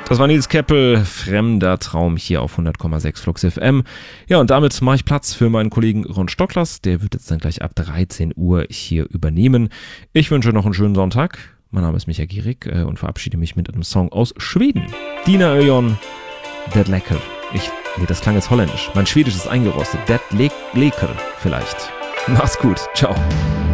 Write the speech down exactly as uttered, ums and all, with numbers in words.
Das war Nils Keppel, Fremder Traum hier auf hundert Komma sechs Flux F M. Ja, und damit mache ich Platz für meinen Kollegen Ron Stocklers. Der wird jetzt dann gleich ab dreizehn Uhr hier übernehmen. Ich wünsche noch einen schönen Sonntag. Mein Name ist Michael Gierig äh, und verabschiede mich mit einem Song aus Schweden. Dina Öjon, Det Lecker. Ich, nee, das klang jetzt holländisch. Mein Schwedisch ist eingerostet. Det le- Lecker vielleicht. Mach's gut. Ciao.